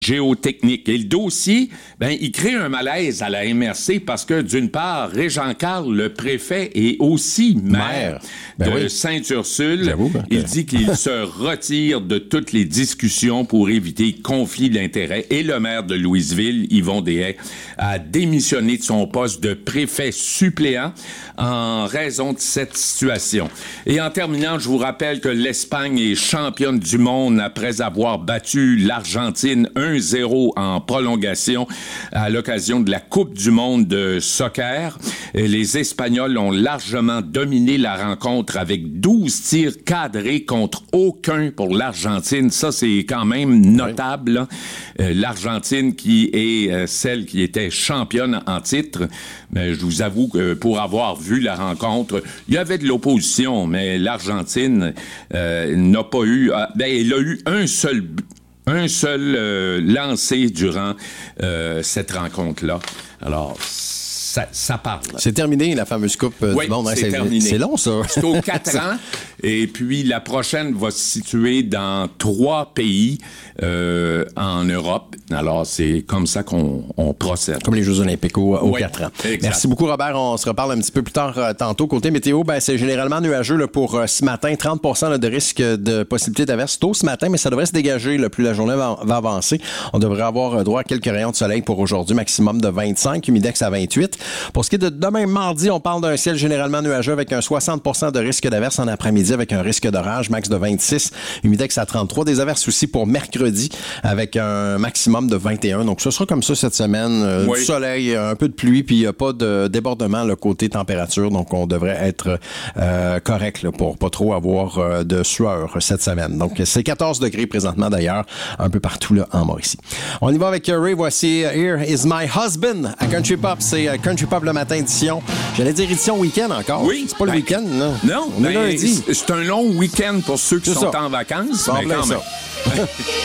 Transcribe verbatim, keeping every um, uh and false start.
géotechnique. Et le dossier, ben, il crée un malaise à la M R C parce que, d'une part, Régent Carl, le préfet, est aussi maire, maire. de ben oui. Sainte-Ursule. Ben, il dit qu'il se retire de toutes les discussions pour éviter conflit d'intérêts. Et le maire de Louisville, Yvon Deshaies, a démissionné de son poste de préfet suppléant en raison de cette situation. Et en terminant, je vous rappelle que l'Espagne est championne du monde après avoir battu l'Argentine un zéro en prolongation à l'occasion de la Coupe du monde de soccer. Les Espagnols ont largement dominé la rencontre avec douze tirs cadrés contre aucun pour l'Argentine. Ça, c'est quand même notable. Hein? Euh, L'Argentine qui est euh, celle qui était championne en titre. Mais je vous avoue que pour avoir vu la rencontre, il y avait de l'opposition, mais l'Argentine euh, n'a pas eu... Euh, ben, elle a eu un seul but. Un seul euh, lancé durant euh, cette rencontre-là. Alors, ça, ça parle. C'est terminé, la fameuse Coupe euh, oui, du monde. Hein, c'est, c'est terminé. C'est long, ça. C'est aux quatre ans. Et puis, la prochaine va se situer dans trois pays euh, en Europe. Alors, c'est comme ça qu'on on procède. Comme les Jeux olympiques aux, aux oui, quatre ans. Exact. Merci beaucoup, Robert. On se reparle un petit peu plus tard euh, tantôt. Côté météo, ben, c'est généralement nuageux là, pour euh, ce matin. trente pour cent là, de risque de possibilité d'averse tôt ce matin, mais ça devrait se dégager là, plus la journée va, va avancer. On devrait avoir droit à quelques rayons de soleil pour aujourd'hui, maximum de vingt-cinq, humidex à vingt-huit. Pour ce qui est de demain mardi, on parle d'un ciel généralement nuageux avec un soixante pour cent de risque d'averse en après-midi avec un risque d'orage, max de vingt-six, humidex à trente-trois. Des averses aussi pour mercredi avec un maximum de vingt et un. Donc, ce sera comme ça cette semaine. Euh, oui. Du soleil, un peu de pluie, puis il n'y a pas de débordement le côté température. Donc, on devrait être euh, correct là, pour pas trop avoir euh, de sueur cette semaine. Donc, c'est quatorze degrés présentement d'ailleurs, un peu partout là en Mauricie. On y va avec Ray. Voici Here is my husband à Country Pop. C'est euh, Country Pop le matin édition. J'allais dire édition week-end encore. Oui. C'est pas ben, le week-end, non. Non. On est lundi. C'est un long week-end pour ceux qui c'est sont ça. en vacances. Bon, mais quand même. ça.